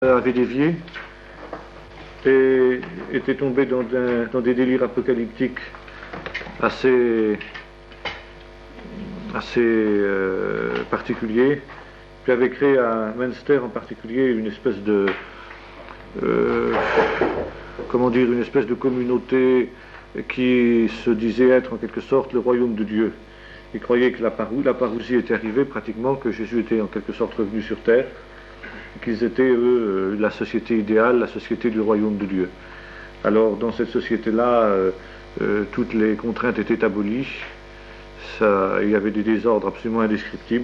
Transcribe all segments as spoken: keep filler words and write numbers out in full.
avait dévié et était tombé dans, un, dans des délires apocalyptiques assez, assez euh, particuliers, puis avait créé à Münster en particulier une espèce de euh, comment dire, une espèce de communauté qui se disait être en quelque sorte le royaume de Dieu. Ils croyaient que la, parou la parousie était arrivée pratiquement, que Jésus était en quelque sorte revenu sur terre, qu'ils étaient, eux, la société idéale, la société du royaume de Dieu. Alors, dans cette société-là, euh, euh, toutes les contraintes étaient abolies, ça, il y avait des désordres absolument indescriptibles.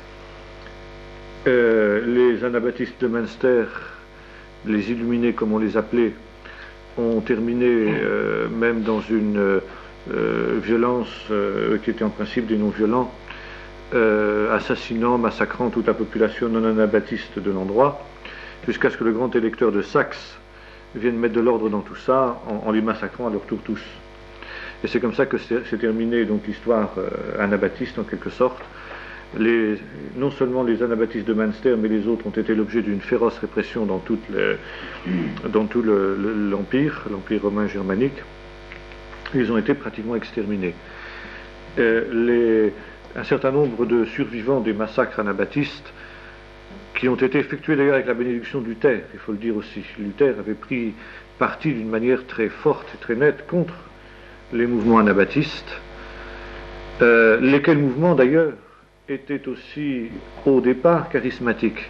Euh, les anabaptistes de Münster, les illuminés comme on les appelait, ont terminé euh, même dans une euh, violence euh, qui était en principe des non-violents, Euh, assassinant, massacrant toute la population non anabaptiste de l'endroit, jusqu'à ce que le grand électeur de Saxe vienne mettre de l'ordre dans tout ça, en, en les massacrant à leur tour tous. Et c'est comme ça que s'est terminée donc l'histoire euh, anabaptiste en quelque sorte. Les, non seulement les anabaptistes de Münster, mais les autres ont été l'objet d'une féroce répression dans, toute les, dans tout l'Empire, le, l'Empire romain germanique. Ils ont été pratiquement exterminés. Euh, les un certain nombre de survivants des massacres anabaptistes qui ont été effectués d'ailleurs avec la bénédiction de Luther, il faut le dire aussi. Luther avait pris parti d'une manière très forte et très nette contre les mouvements anabaptistes, euh, lesquels mouvements d'ailleurs étaient aussi au départ charismatiques.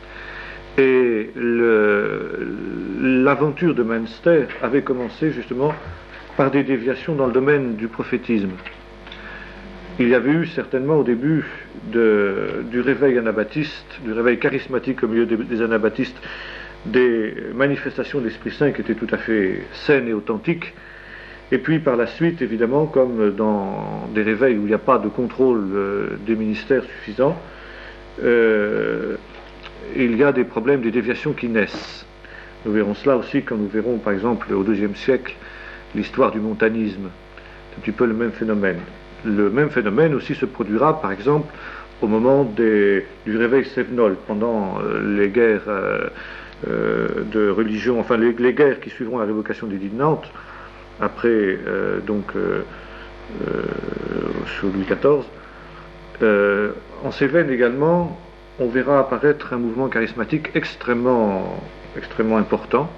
Et l'aventure de Münster avait commencé justement par des déviations dans le domaine du prophétisme. Il y avait eu certainement au début de, du réveil anabaptiste, du réveil charismatique au milieu des, des anabaptistes, des manifestations de l'Esprit Saint qui étaient tout à fait saines et authentiques. Et puis par la suite, évidemment, comme dans des réveils où il n'y a pas de contrôle euh, des ministères suffisant, euh, il y a des problèmes, des déviations qui naissent. Nous verrons cela aussi quand nous verrons, par exemple, au deuxième siècle, l'histoire du montanisme. C'est un petit peu le même phénomène. Le même phénomène aussi se produira, par exemple, au moment des, du réveil Sévenol, pendant euh, les guerres euh, euh, de religion, enfin les, les guerres qui suivront la révocation des dits de Nantes, après, euh, donc, euh, euh, sous Louis quatorze. Euh, en Cévennes également, on verra apparaître un mouvement charismatique extrêmement, extrêmement important,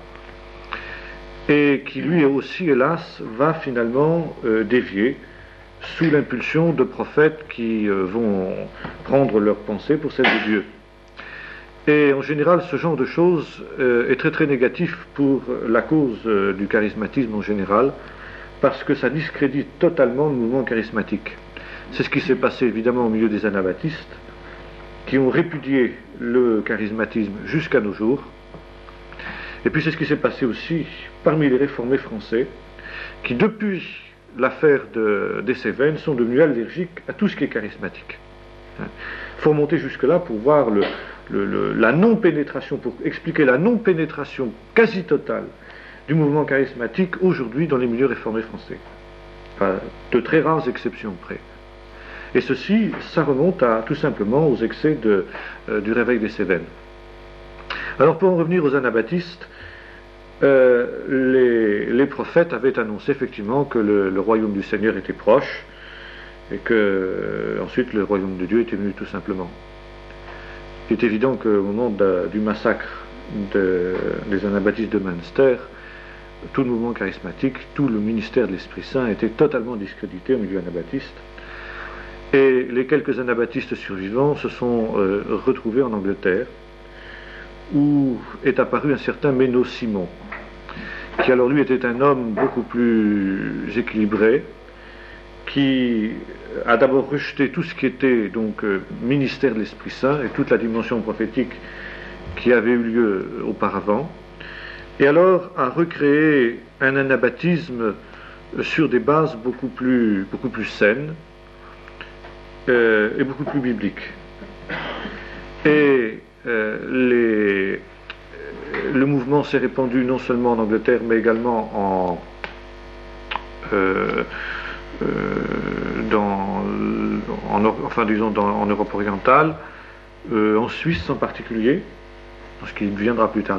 et qui lui aussi, hélas, va finalement euh, dévier sous l'impulsion de prophètes qui euh, vont prendre leur pensée pour celle de Dieu. Et en général, ce genre de choses euh, est très très négatif pour la cause euh, du charismatisme en général, parce que ça discrédite totalement le mouvement charismatique. C'est ce qui s'est passé évidemment au milieu des anabaptistes, qui ont répudié le charismatisme jusqu'à nos jours. Et puis c'est ce qui s'est passé aussi parmi les réformés français, qui depuis l'affaire de, des Cévennes sont devenus allergiques à tout ce qui est charismatique. Il faut remonter jusque-là pour voir le, le, le, la non-pénétration, pour expliquer la non-pénétration quasi totale du mouvement charismatique aujourd'hui dans les milieux réformés français. Enfin, de très rares exceptions près. Et ceci, ça remonte à, tout simplement aux excès de, euh, du réveil des Cévennes. Alors pour en revenir aux anabaptistes, Euh, les, les prophètes avaient annoncé effectivement que le, le royaume du Seigneur était proche et que euh, ensuite le royaume de Dieu était venu tout simplement. Il est évident qu'au moment de, du massacre de, des anabaptistes de Münster, tout le mouvement charismatique, tout le ministère de l'Esprit Saint était totalement discrédité au milieu anabaptiste. Et les quelques anabaptistes survivants se sont euh, retrouvés en Angleterre, où est apparu un certain Menno Simon, qui alors lui était un homme beaucoup plus équilibré, qui a d'abord rejeté tout ce qui était donc euh, ministère de l'Esprit Saint et toute la dimension prophétique qui avait eu lieu auparavant, et alors a recréé un anabaptisme sur des bases beaucoup plus, beaucoup plus saines euh, et beaucoup plus bibliques. Et euh, les le mouvement s'est répandu non seulement en Angleterre, mais également en, euh, euh, dans, en, enfin, disons dans, en Europe orientale, euh, en Suisse en particulier, dans ce qui viendra plus tard.